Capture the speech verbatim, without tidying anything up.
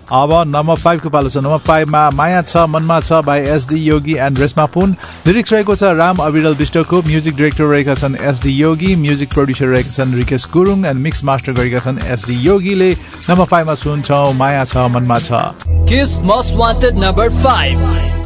अब number five को पालो छ। नम्बर फाइभमा माया छ मनमा छ by SD Yogi and Reshma Pun. Lyrics रहेको छ राम अविरल विष्टको। म्युजिक डाइरेक्टर रहेका छन् एसडी योगी। म्युजिक प्रोड्युसर रहेका छन् Rikesh Gurung and mix master गरेका छन् एसडी योगीले। नम्बर फाइभमा सुन्छौँ माया छ मनमा छ। Kiss Most Wanted number five.